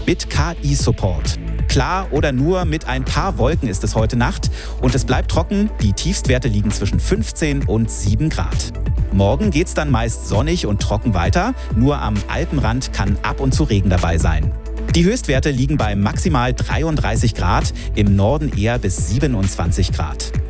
Bit KI Support. Klar oder nur mit ein paar Wolken ist es heute Nacht und es bleibt trocken. Die Tiefstwerte liegen zwischen 15 und 7 Grad. Morgen geht's dann meist sonnig und trocken weiter. Nur am Alpenrand kann ab und zu Regen dabei sein. Die Höchstwerte liegen bei maximal 33 Grad, im Norden eher bis 27 Grad.